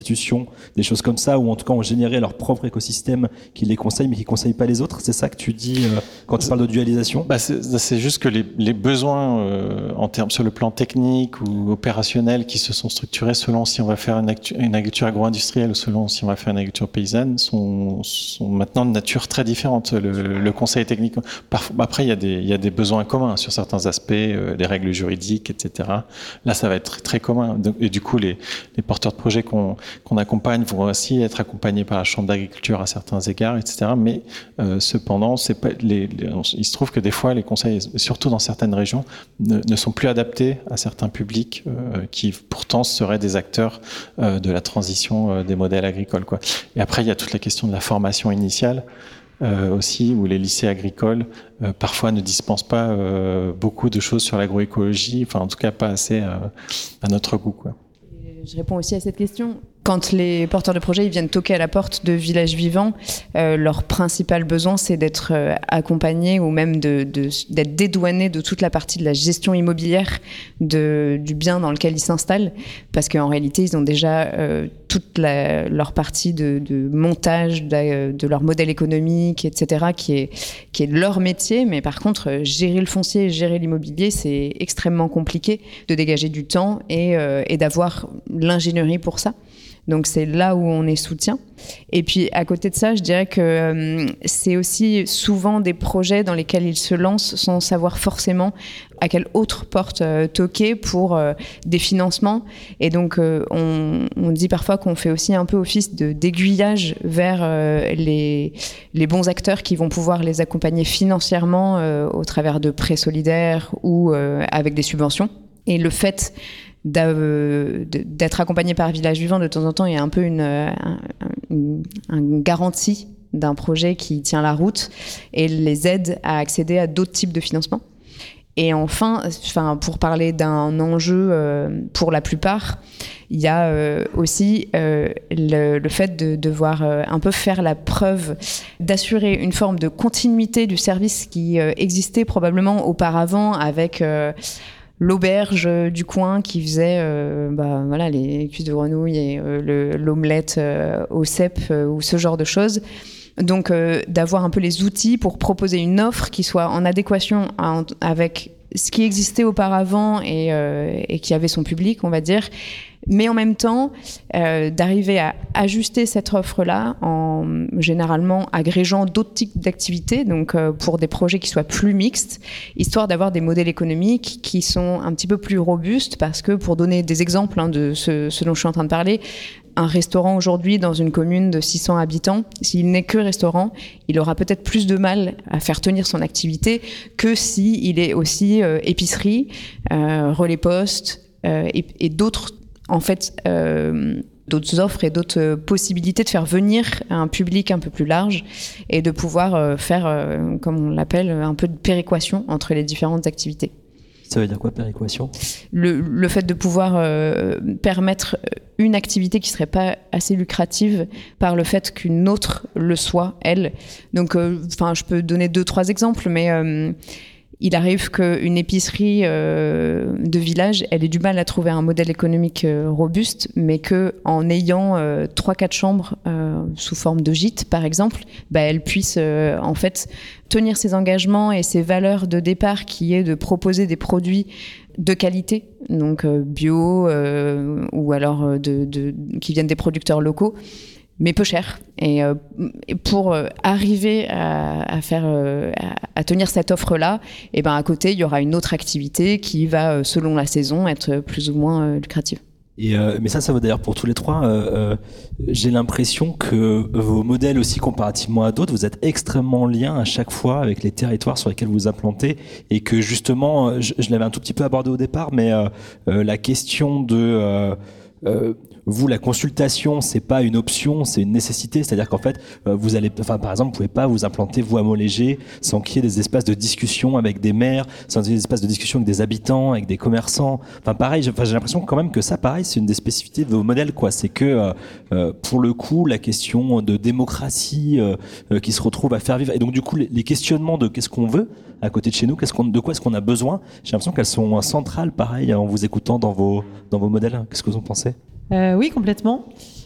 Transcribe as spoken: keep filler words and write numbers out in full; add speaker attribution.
Speaker 1: institutions, des choses comme ça, ou en tout cas ont généré leur propre écosystème qui les conseille mais qui ne conseille pas les autres. C'est ça que tu dis euh, quand tu parles de dualisation?
Speaker 2: Bah c'est, c'est juste que les, les besoins euh, en termes sur le plan technique ou opérationnel qui se sont structurés selon si on va faire une, actu, une agriculture agro-industrielle ou selon si on va faire une agriculture paysanne sont, sont maintenant de nature très différente. Le, le conseil technique, parfois, après il y a des, il y a des besoins communs sur certains aspects, euh, les règles juridiques, et cetera. Là, ça va être très, très commun. Donc, et du coup, les, les porteurs de projets qu'on qu'on accompagne vont aussi être accompagnés par la Chambre d'agriculture à certains égards, et cetera. Mais euh, cependant, c'est pas, les, les, on, il se trouve que des fois, les conseils, surtout dans certaines régions, ne, ne sont plus adaptés à certains publics euh, qui pourtant seraient des acteurs euh, de la transition euh, des modèles agricoles, quoi. Et après, il y a toute la question de la formation initiale euh, aussi, où les lycées agricoles euh, parfois ne dispensent pas euh, beaucoup de choses sur l'agroécologie, enfin en tout cas pas assez euh, à notre goût, quoi.
Speaker 3: Je réponds aussi à cette question. Quand les porteurs de projets ils viennent toquer à la porte de villages vivants, euh, leur principal besoin, c'est d'être euh, accompagnés ou même de, de, d'être dédouanés de toute la partie de la gestion immobilière de, du bien dans lequel ils s'installent. Parce qu'en réalité, ils ont déjà euh, toute la, leur partie de, de montage de, de leur modèle économique, et cetera, qui est, qui est leur métier. Mais par contre, gérer le foncier, gérer l'immobilier, c'est extrêmement compliqué de dégager du temps et, euh, et d'avoir l'ingénierie pour ça. Donc c'est là où on est soutien. Et puis à côté de ça, je dirais que euh, c'est aussi souvent des projets dans lesquels ils se lancent sans savoir forcément à quelle autre porte euh, toquer pour euh, des financements. Et donc euh, on, on dit parfois qu'on fait aussi un peu office de, d'aiguillage vers euh, les, les bons acteurs qui vont pouvoir les accompagner financièrement euh, au travers de prêts solidaires ou euh, avec des subventions. Et le fait d'être accompagné par Village Vivant de temps en temps, il y a un peu une, une, une garantie d'un projet qui tient la route et les aide à accéder à d'autres types de financements. Et enfin, enfin pour parler d'un enjeu euh, pour la plupart, il y a euh, aussi euh, le, le fait de devoir euh, un peu faire la preuve d'assurer une forme de continuité du service qui euh, existait probablement auparavant avec euh, l'auberge du coin qui faisait euh, bah, voilà, les cuisses de grenouille et euh, le, l'omelette euh, au cèpe euh, ou ce genre de choses. Donc euh, d'avoir un peu les outils pour proposer une offre qui soit en adéquation à, avec ce qui existait auparavant et, euh, et qui avait son public, on va dire, mais en même temps euh, d'arriver à ajuster cette offre-là en généralement agrégeant d'autres types d'activités, donc euh, pour des projets qui soient plus mixtes, histoire d'avoir des modèles économiques qui sont un petit peu plus robustes, parce que pour donner des exemples hein, de ce, ce dont je suis en train de parler, un restaurant aujourd'hui dans une commune de six cents habitants, s'il n'est que restaurant, il aura peut-être plus de mal à faire tenir son activité que s'il est aussi euh, épicerie, euh, relais poste euh, et, et d'autres en fait euh, d'autres offres et d'autres possibilités de faire venir un public un peu plus large et de pouvoir euh, faire, euh, comme on l'appelle, un peu de péréquation entre les différentes activités.
Speaker 1: Ça veut dire quoi, péréquation ? le,
Speaker 3: le fait de pouvoir euh, permettre une activité qui ne serait pas assez lucrative par le fait qu'une autre le soit, elle. Donc, euh, je peux donner deux, trois exemples, mais euh, il arrive qu'une épicerie euh, de village, elle ait du mal à trouver un modèle économique euh, robuste, mais qu'en ayant euh, trois, quatre chambres euh, sous forme de gîte, par exemple, bah, elle puisse euh, en fait tenir ses engagements et ses valeurs de départ, qui est de proposer des produits de qualité, donc euh, bio euh, ou alors euh, de, de, qui viennent des producteurs locaux, mais peu cher. Et, euh, et pour euh, arriver à, à faire, euh, à, à tenir cette offre-là, et ben à côté il y aura une autre activité qui va, euh, selon la saison, être plus ou moins euh, lucrative.
Speaker 1: Et euh, mais ça, ça vaut d'ailleurs pour tous les trois. Euh, euh, j'ai l'impression que vos modèles aussi, comparativement à d'autres, vous êtes extrêmement en lien à chaque fois avec les territoires sur lesquels vous vous implantez, et que justement, je, je l'avais un tout petit peu abordé au départ, mais euh, euh, la question de euh, euh, vous, la consultation, c'est pas une option, c'est une nécessité. C'est-à-dire qu'en fait, euh, vous allez, enfin, par exemple, vous pouvez pas vous implanter vous à Montlégé sans qu'il y ait des espaces de discussion avec des maires, sans qu'il y ait des espaces de discussion avec des habitants, avec des commerçants. Enfin, pareil, j'ai, enfin, j'ai l'impression quand même que ça, pareil, c'est une des spécificités de vos modèles, quoi. C'est que, euh, euh, pour le coup, la question de démocratie euh, euh, qui se retrouve à faire vivre, et donc du coup, les, les questionnements de qu'est-ce qu'on veut à côté de chez nous, qu'est-ce qu'on, de quoi est-ce qu'on a besoin, j'ai l'impression qu'elles sont centrales, pareil, en vous écoutant dans vos dans vos modèles. Qu'est-ce que vous en pensez ?
Speaker 4: Euh, oui, complètement.